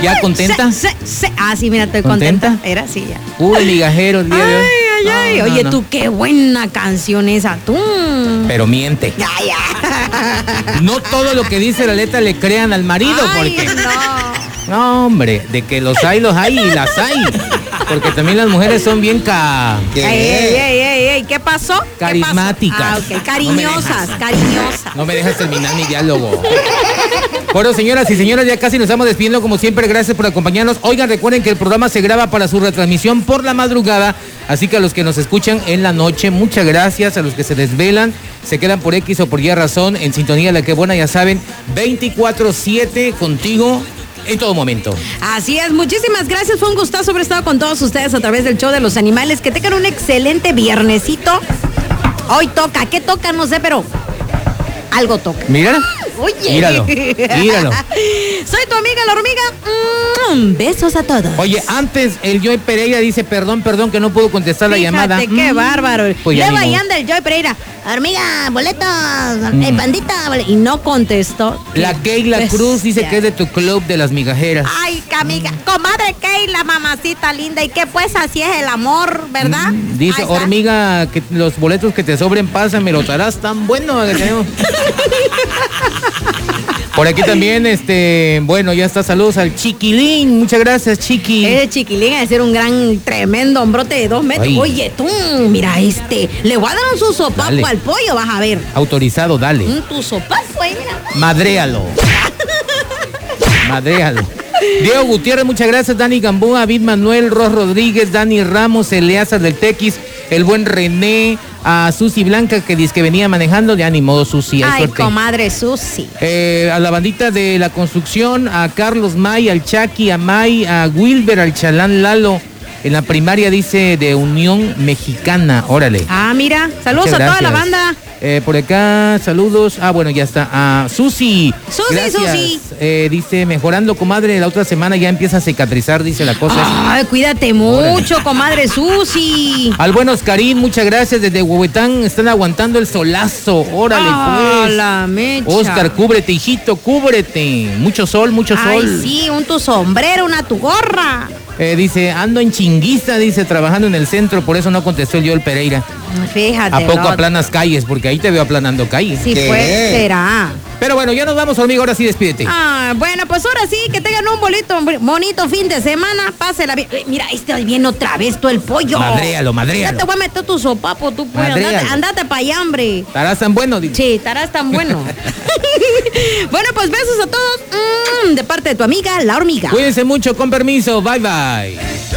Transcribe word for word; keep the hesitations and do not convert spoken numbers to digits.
¿Ya contenta? Se, se, se. Ah, sí, mira, estoy ¿Contenta? contenta. Era así ya. Uy, migajero el día de hoy. Ay, ay, ay. No, no, Oye, no. tú, qué buena canción esa, tú. Pero miente. Ya, ya. No todo lo que dice la letra le crean al marido, Ay, porque... no. No, hombre, de que los hay, los hay y las hay. Porque también las mujeres son bien ca... Ey, ey, ey, ey, ey, ¿qué pasó? ¿Qué Carismáticas. pasó? Ah, ok, cariñosas, No me cariñosas. No me dejas terminar mi diálogo. Bueno, señoras y señores, ya casi nos estamos despidiendo. Como siempre, gracias por acompañarnos. Oigan, recuerden que el programa se graba para su retransmisión por la madrugada. Así que a los que nos escuchan en la noche, muchas gracias. A los que se desvelan, se quedan por X o por Y razón, en sintonía de La Que Buena, ya saben, veinticuatro siete contigo en todo momento. Así es, muchísimas gracias. Fue un gustazo haber estado con todos ustedes a través del show de los animales. Que tengan un excelente viernesito. Hoy toca, ¿qué toca? No sé, pero algo toca. Mira. Oye. Míralo, míralo. Soy tu amiga la hormiga. Mm, besos a todos. Oye, antes el Joy Pereira dice perdón, perdón, que no puedo contestar la Fíjate, llamada. qué Mm. bárbaro. Pues ya Luego ni ahí modo. anda el Joy Pereira. Hormiga, boletos, Mm. eh, bandita. bole-". Y no contestó. La Keila Bestia. Cruz dice que es de tu club de las migajeras. Ay, amiga, comadre Keila, mamacita linda. ¿Y qué pues? Así es el amor, ¿verdad? Mm, Dice, Ahí está. hormiga, que los boletos que te sobren, pásame, los harás tan bueno que tenemos. Por aquí también, este, bueno, ya está, saludos al Chiquilín. Muchas gracias, Chiqui. Ese chiquilín ha de ser un gran, tremendo hombrote de dos metros. Ay. Oye, tú, mira este. Le voy a dar un su sopapo Dale. al pollo, vas a ver. Autorizado, dale. Un tu sopapo ahí, mira. Madréalo. Madréalo. Diego Gutiérrez, muchas gracias. Dani Gamboa, David Manuel, Ros Rodríguez, Dani Ramos, Eleazar del Tequis, el buen René, a Susi Blanca, que dice que venía manejando. De ánimo, Susi, hay Ay, suerte. comadre Susi. Eh, a la bandita de la construcción, a Carlos May, al Chaki, a May, a Wilber, al Chalán Lalo. En la primaria dice de Unión Mexicana, órale. Ah, mira, saludos Muchas a toda la gracias. banda. Eh, por acá, saludos. Ah, bueno, ya está. A Susi. Susi, Gracias. Susi. Eh, dice, mejorando, comadre, la otra semana ya empieza a cicatrizar, dice la cosa. Ay, cuídate mucho, comadre Susi. Al buen Oscarín, muchas gracias. Desde Huehuetán están aguantando el solazo. Órale, Ah, pues. la mecha. Oscar, cúbrete, hijito, cúbrete. Mucho sol, mucho Ay, sol. sí, un tu sombrero, una tu gorra. Eh, dice, ando en chinguista, dice, trabajando en el centro, por eso no contestó el Joel Pereira. Fíjate. ¿A poco ¿no? aplanas calles? Porque ahí te veo aplanando calles. Sí, ¿Qué? pues, será. Pero bueno, ya nos vamos, amigo, ahora sí despídete. Ah, bueno, pues ahora sí, que tengan un bonito, bonito fin de semana. Pásela bien. Eh, Mira, este viene otra vez todo el pollo. Madréalo, madréalo. Ya te voy a meter tu sopapo, tú pollo. Madréalo. Andate, andate para allá, hombre. ¿Estarás tan bueno? Dice. Sí, estarás tan bueno. Bueno, pues besos a todos. Mm, de parte de tu amiga, la hormiga. Cuídense mucho, con permiso. Bye, bye.